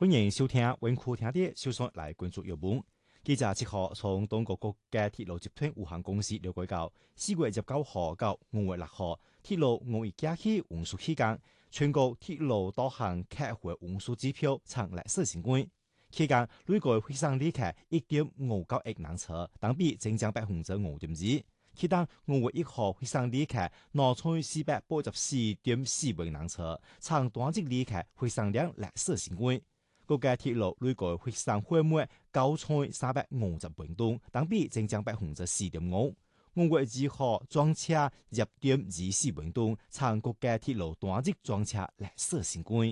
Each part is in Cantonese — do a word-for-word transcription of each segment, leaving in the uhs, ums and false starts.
歡迎收聽文庫聽啲小說來關注新聞。記者七號從中國國家鐵路集團有限公司了解到，四月十九號到五月六號，鐵路五一假期運輸期間，全國鐵路導航客貨運輸指標創歷史新高。期間累計會上旅客一點五九億人次，同比增長百分之五點二。其中五月一號會上旅客攞出四百八十四點四萬人次，創單日旅客會上量歷史新高。國家鐵路累計會上貨物九千三百五十萬噸，同比增長百分之四點五。五月二號裝車一點二四萬噸，創國家鐵路單日裝車歷史新高。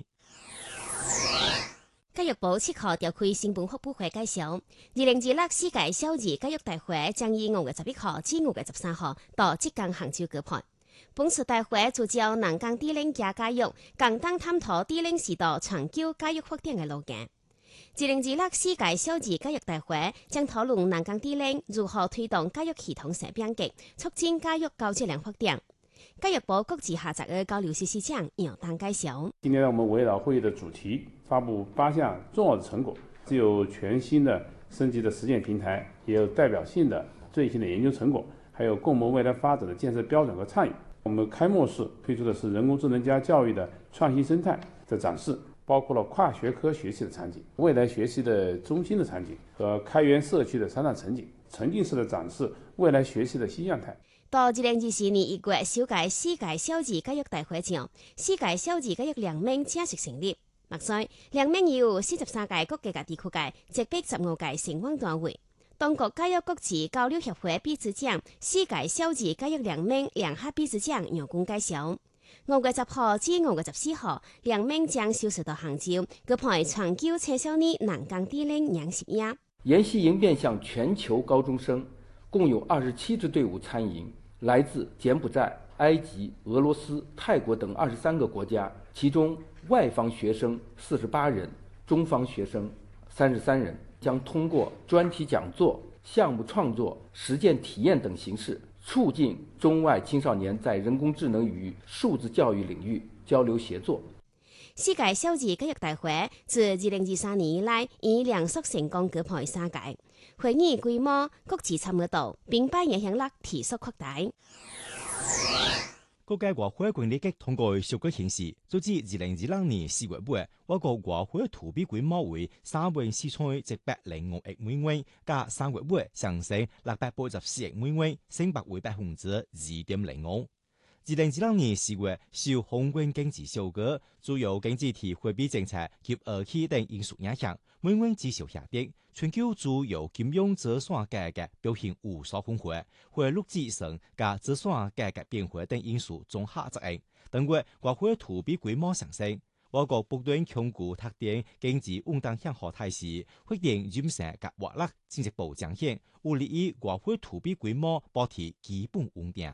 教育部七號召開新聞發布會介紹，二零二六世界小兒教育大會將於五月十一號至五月十三號到浙江杭州舉辦。本次大會聚焦南港低齡家教育，共同探討低齡時代長久教育發展嘅路徑。二零二六世界小兒教育大會將討論南港低齡如何推動教育系統性變革，促進教育高質量發展。教育部國際學習嘅交流司司長楊丹介紹， 今天我們圍繞會議的主題，發布八項重要的成果，既有全新的升級的實踐平台，也有代表性的最新的研究成果，還有共謀未來發展的建設標準和倡議。我們開幕式推出的是人工智能加教育的創新生態的展示，包括了跨學科學習的場景、未來學習的中心的場景和開源社區的商場場景，沉浸式的展示未來學習的新樣態。 到二零二四年一月首屆世界小兒教育大會上，世界小兒教育聯盟正式成立。目前聯盟有四十三屆國家及地區界，一百十五屆成員單位。中國教育國際交流協會秘書長、世界小兒教育聯盟聯合秘書長楊工介紹，五月十號至五月十四號，聯盟將收拾到杭州，舉辦長久青少年南港低齡養習營。 研習營面向全球高中生，共有二十七支隊伍參營。來自柬埔寨、埃及、俄羅斯、泰國等二十三個國家，其中外方學生四十八人，中方學生三十三人，將通過專題講座、項目創作、實踐體驗等形式，促進中外青少年在人工智能與數字教育領域交流協作。 世界小兒教育大會自二零二三年以來，已連續成功舉辦三屆。會議規模、國際參與度、並把影響力提速擴大。 國家外匯管理局通過數據顯示，截至二零二六年四月尾，我國外匯儲備規模為三萬四千一百零五億美元，較三月尾上升六百八十四億美元，升幅為百分之二點零五。二零二六年四月，受宏觀經濟效果、主要經濟體貨幣政策及二期等因素影響，美元指數下跌。全球主要金融資產價格表現有所分化，匯率指數加資產價格變化等因素綜合作用，等於外匯儲備規模上升。我國不斷鞏固特定經濟穩定向好態勢，決定減產及活力進一步彰顯，有利於外匯儲備規模保持基本穩定。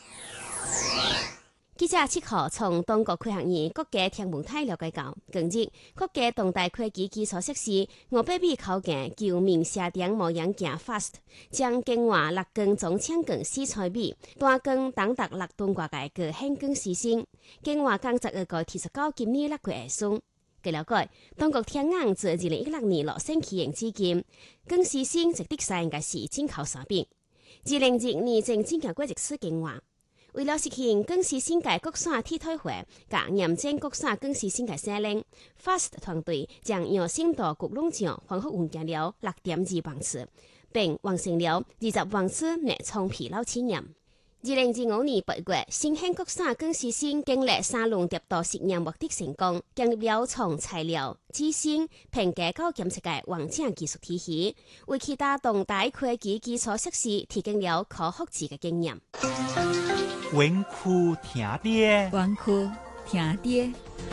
記者七號從中國開學院國家天文台了解到，近日國家動態科技基礎設施五百米口徑球面射電無人機 FAST 將更換六根總長光四千米、單光長達六噸外嘅高顯光視線，更換工作個提出到今年六月下旬。據了解，中國天眼自二零一六年落成起用至今，光視線值得使應該是進口產品。二零二一年正進行過一次更換。為了實現光視線嘅國產替代化，加驗證國產光視線嘅性能 ，FAST 團隊將用深度焗籠匠恢復運行了六點二萬次，並完成了二十萬次熱衝疲勞試驗。二零二五年八月，新興國產光視線經歷三輪疊到實驗獲得成功，建立了從材料、資訊、評價到檢測嘅完整技術體系，為其他動態科技基礎設施提供了可複製嘅經驗。 文庫聽啲， 文庫聽啲。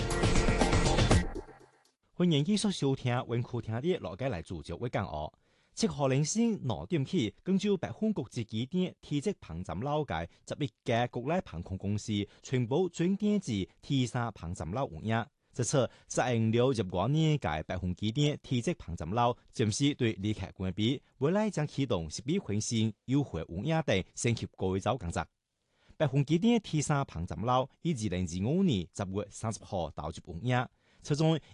歡迎繼續收聽文庫聽啲，落街嚟主角會講哦。七號零星六點起，根據百分國際機電體積膨脹了解，十一家國內航空公司全部轉電至 T 三膨脹了運營。這次實現了入關年界百分機電體積膨脹了，暫時對旅客關閉，未來將啟動設備更新、優惠運營等升級改造工作。百分機電 T 三膨脹了，於二零二五年十月三十號投入運營。其中